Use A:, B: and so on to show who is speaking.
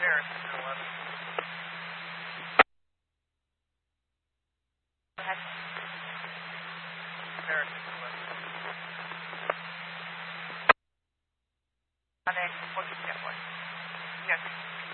A: Harrison to 11.
B: Go ahead.
A: Harrison to 11.
B: On the Boogie Jetway.
A: Yes.